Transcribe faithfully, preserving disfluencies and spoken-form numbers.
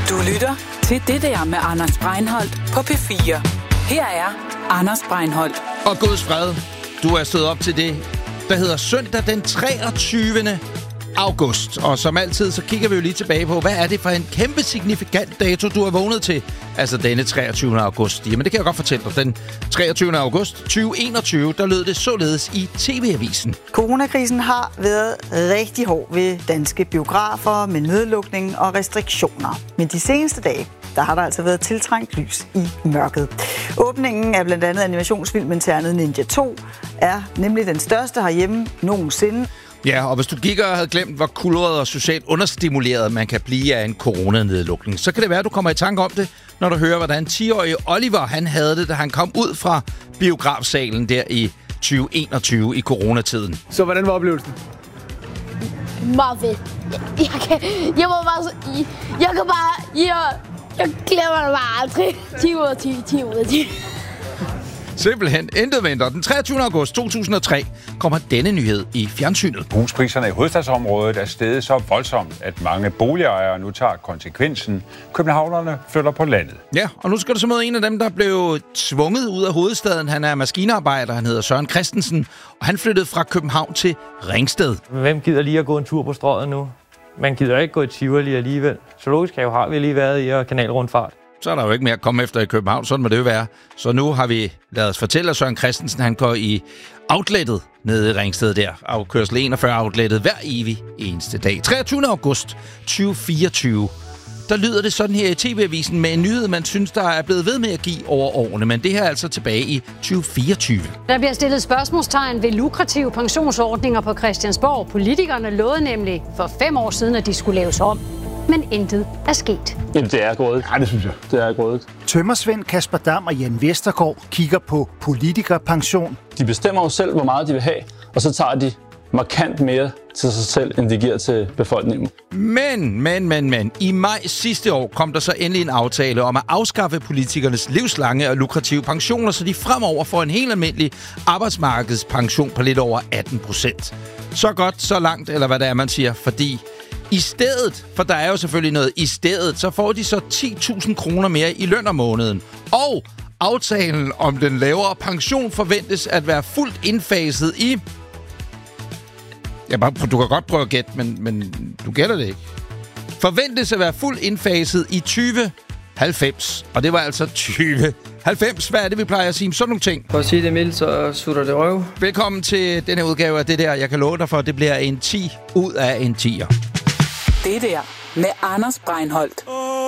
Du lytter til Det der med Anders Breinholt på P fire. Her er Anders Breinholt. Og Guds fred, du er stået op til det, der hedder søndag den treogtyvende august. Og som altid, så kigger vi jo lige tilbage på, hvad er det for en kæmpe signifikant dato, du er vågnet til? Altså denne treogtyvende august. Jamen det kan jeg godt fortælle dig. Den treogtyvende august tyve enogtyve, der lød det således i T V-avisen. Coronakrisen har været rigtig hård ved danske biografer med nedlukning og restriktioner. Men de seneste dage, der har der altså været tiltrængt lys i mørket. Åbningen af blandt andet animationsfilmen Ternet Ninja to er nemlig den største herhjemme nogensinde. Ja, og hvis du kigger og havde glemt, hvor kulret og socialt understimuleret man kan blive af en coronanedlukning, så kan det være, at du kommer i tanke om det, når du hører, hvordan ti-årige Oliver han havde det, da han kom ud fra biografsalen der i tyve enogtyve i coronatiden. Så hvordan var oplevelsen? Meget fedt. Jeg, jeg, kan, jeg må bare... Jeg, jeg kan bare... Jeg, jeg glemmer det bare aldrig. ti ud af ti, ti ud af ti. Simpelthen intet mindre. Den treogtyvende august to tusind og tre kommer denne nyhed i fjernsynet. Huspriserne i hovedstadsområdet er steget så voldsomt, at mange boligejere nu tager konsekvensen. Københavnerne flytter på landet. Ja, og nu skal du så møde en af dem, der blev tvunget ud af hovedstaden. Han er maskinarbejder, han hedder Søren Christensen, og han flyttede fra København til Ringsted. Hvem gider lige at gå en tur på Strøget nu? Man gider ikke gå i Tivoli alligevel. Zoologisk have har vi lige været i, og kanalrundfart. Så er der jo ikke mere at komme efter i København. Sådan må det jo være. Så nu har vi ladet os fortælle, at Søren Christensen han går i outlettet nede i Ringsted der. Afkørsel enogfyrre outlettet hver evig eneste dag. treogtyvende august tyve fireogtyve. Der lyder det sådan her i T V-avisen med en nyhed, man synes, der er blevet ved med at give over årene. Men det her er altså tilbage i tyve fireogtyve. Der bliver stillet spørgsmålstegn ved lukrative pensionsordninger på Christiansborg. Politikerne lovede nemlig for fem år siden, at de skulle laves om. Men intet er sket. Jamen, det er grådigt. Ja, det synes jeg. Det er grådigt. Tømmersvend Kasper Dam og Jan Vestergaard kigger på politikerpension. De bestemmer jo selv, hvor meget de vil have, og så tager de markant mere til sig selv, end de giver til befolkningen. Men, men, men, men. I maj sidste år kom der så endelig en aftale om at afskaffe politikernes livslange og lukrative pensioner, så de fremover får en helt almindelig arbejdsmarkedspension på lidt over atten procent. Så godt, så langt, eller hvad det er, man siger, fordi i stedet, for der er jo selvfølgelig noget i stedet, så får de så ti tusind kroner mere i løn om måneden. Og aftalen om den lavere pension forventes at være fuldt indfaset i... Ja, bare, du kan godt prøve at gætte, men, men du gætter det ikke. Forventes at være fuldt indfaset i tyve halvfems. Og det var altså tyve halvfems. Hvad er det, vi plejer at sige? Sådan nogle ting. For at sige det mildt, så sutter det røv. Velkommen til denne udgave af det der. Jeg kan love dig for, at det bliver en ti ud af en tier. Det der med Anders Breinholt.